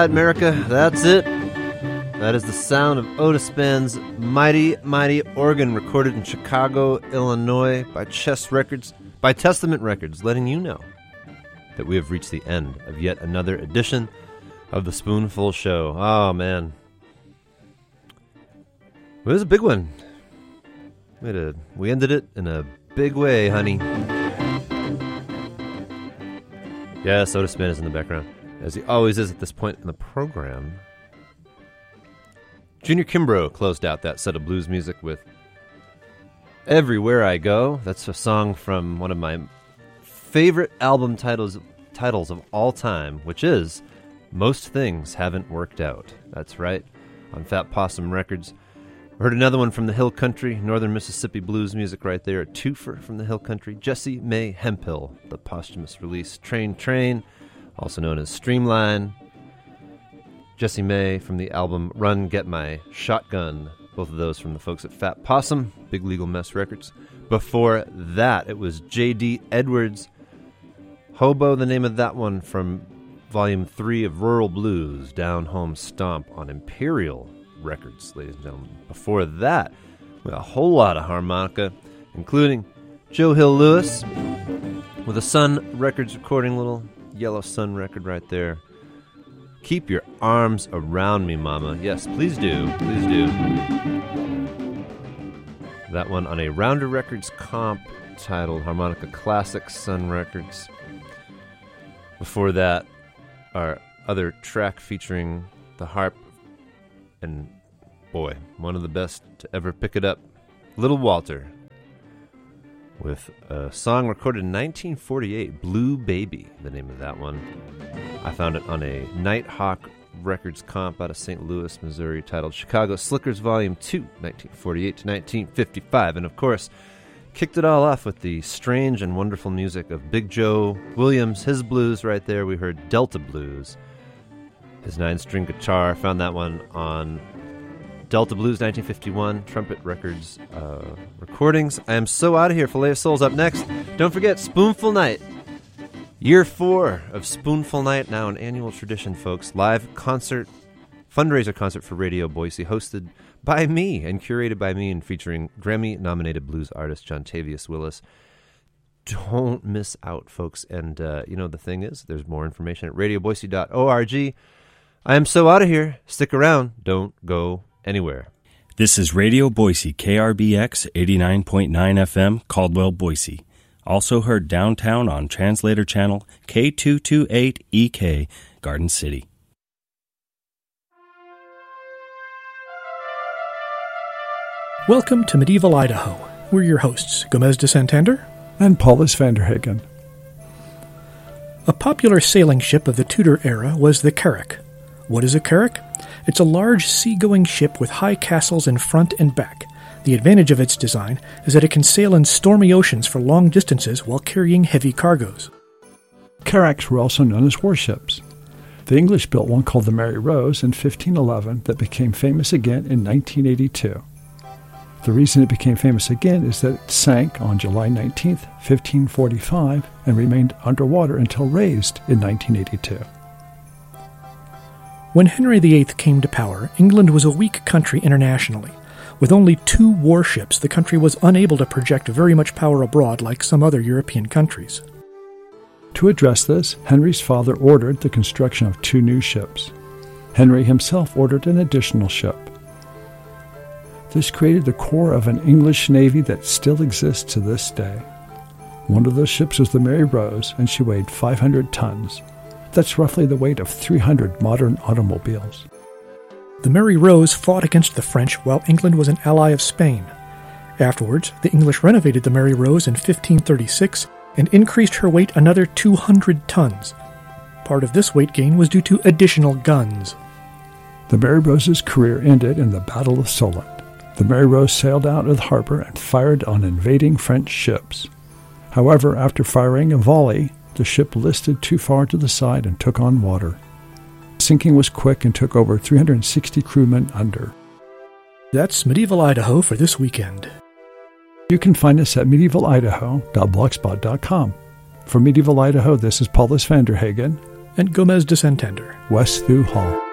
side, America. That's it. That is the sound of Otis Spann's Mighty, Mighty Organ, recorded in Chicago, Illinois by Testament Records, letting you know that we have reached the end of yet another edition of the Spoonful Show. Oh, man. It was a big one. We ended it in a big way, honey. Yes, Otis Spann is in the background, as he always is at this point in the program. Junior Kimbrough closed out that set of blues music with Everywhere I Go. That's a song from one of my favorite album titles of all time, which is Most Things Haven't Worked Out. That's right, on Fat Possum Records. We heard another one from the Hill Country, Northern Mississippi blues music right there, a twofer from the Hill Country. Jessie May Hemphill, the posthumous release. Train, also known as Streamline. Jessie May from the album Run, Get My Shotgun. Both of those from the folks at Fat Possum, Big Legal Mess Records. Before that, it was J.D. Edwards, Hobo, the name of that one, from Volume 3 of Rural Blues, Down Home Stomp on Imperial Records, ladies and gentlemen. Before that, we had a whole lot of harmonica, including Joe Hill Lewis with a Sun Records recording, little yellow Sun record right there. Keep Your Arms Around Me, Mama. Yes, please do. Please do. That one on a Rounder Records comp titled Harmonica Classics, Sun Records. Before that, our other track featuring the harp and, boy, one of the best to ever pick it up, Little Walter, with a song recorded in 1948, Blue Baby, the name of that one. I found it on a Nighthawk Records comp out of St. Louis, Missouri, titled Chicago Slickers Volume 2, 1948 to 1955. And, of course, kicked it all off with the strange and wonderful music of Big Joe Williams, his blues right there. We heard Delta Blues, his 9-string guitar. Found that one on Delta Blues 1951, Trumpet Records recordings. I am so out of here. Filet of Soul's up next. Don't forget, Spoonful Night. Year 4 of Spoonful Night, now an annual tradition, folks. Live concert, fundraiser concert for Radio Boise, hosted by me and curated by me and featuring Grammy-nominated blues artist John Tavius Willis. Don't miss out, folks. And, the thing is, there's more information at radioboise.org. I am so out of here. Stick around. Don't go anywhere. This is Radio Boise, KRBX 89.9 FM, Caldwell, Boise. Also heard downtown on Translator Channel K228EK, Garden City. Welcome to Medieval Idaho. We're your hosts, Gomez de Santander and Paulus Vanderhagen. A popular sailing ship of the Tudor era was the Carrack. What is a carrack? It's a large sea-going ship with high castles in front and back. The advantage of its design is that it can sail in stormy oceans for long distances while carrying heavy cargoes. Carracks were also known as warships. The English built one called the Mary Rose in 1511 that became famous again in 1982. The reason it became famous again is that it sank on July 19, 1545, and remained underwater until raised in 1982. When Henry VIII came to power, England was a weak country internationally. With only 2 warships, the country was unable to project very much power abroad like some other European countries. To address this, Henry's father ordered the construction of 2 new ships. Henry himself ordered an additional ship. This created the core of an English navy that still exists to this day. One of those ships was the Mary Rose, and she weighed 500 tons. That's roughly the weight of 300 modern automobiles. The Mary Rose fought against the French while England was an ally of Spain. Afterwards, the English renovated the Mary Rose in 1536 and increased her weight another 200 tons. Part of this weight gain was due to additional guns. The Mary Rose's career ended in the Battle of Solent. The Mary Rose sailed out of the harbor and fired on invading French ships. However, after firing a volley, the ship listed too far to the side and took on water. Sinking was quick and took over 360 crewmen under. That's Medieval Idaho for this weekend. You can find us at medievalidaho.blogspot.com. From Medieval Idaho, this is Paulus Vanderhagen. and Gomez de Santander. West Thu Hall.